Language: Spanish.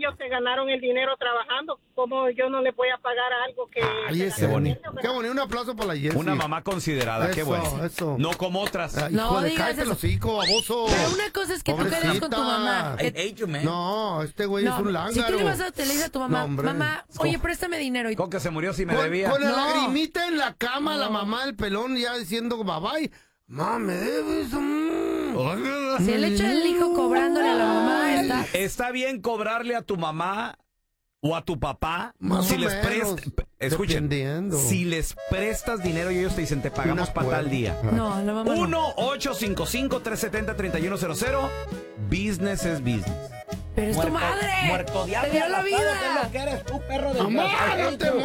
ellos se ganaron el dinero trabajando. ¿Cómo yo no les voy a pagar algo que... Qué bonito. Qué bonito, un aplauso para la Jessie. Una mamá considerada, qué bueno. Eso. No como otras. Hijo de cállate los hocico, baboso. Pero una cosa es que tú quedes con tu mamá. No, este güey es un lángaro. Si tú le vas a le dices a tu mamá, mamá, oye, préstame dinero. Con que se murió si me debía. Con la lagrimita en la cama, la mamá del pelón ya diciendo bye bye. Mamá, me debes. Si el hecho del hijo cobrándole a la mamá está bien cobrarle a tu mamá o a tu papá Más si o les menos, escuchen, si les prestas dinero y ellos te dicen te pagamos para tal día. No, la mamá 1-855-370-3100. Business es business. Pero es tu madre. Muerto diablo. Te dio la vida. ¿Qué es lo que eres tú, perro de Mamá, Dios? no te